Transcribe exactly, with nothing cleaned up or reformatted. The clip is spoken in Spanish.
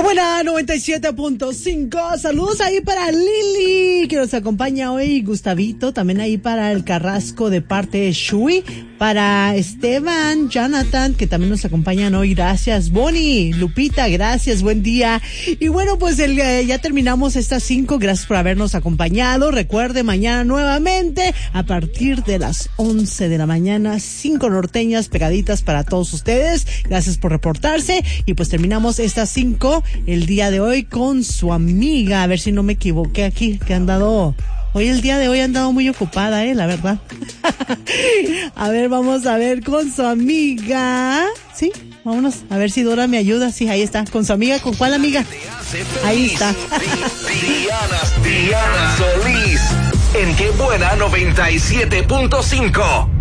buena noventa y siete punto cinco. Saludos ahí para Lili, que nos acompaña hoy. Gustavito, también ahí para el Carrasco de parte de Shui. Para Esteban, Jonathan, que también nos acompañan hoy. Gracias. Bonnie, Lupita, gracias. Buen día. Y bueno, pues el, eh, ya terminamos estas cinco. Gracias por habernos acompañado. Recuerde, mañana nuevamente, a partir de las once de la mañana, cinco norteñas pegaditas para todos ustedes. Gracias por reportarse. Y pues terminamos estas cinco el día de hoy con su amiga. A ver si no me equivoqué aquí, que han dado... Hoy el día de hoy han dado muy ocupada, eh, la verdad. A ver, vamos a ver con su amiga. Sí, vámonos, a ver si Dora me ayuda. Sí, ahí está, con su amiga. ¿Con cuál amiga? Ahí está. Diana, Diana Solís, en Qué Buena noventa y siete punto cinco.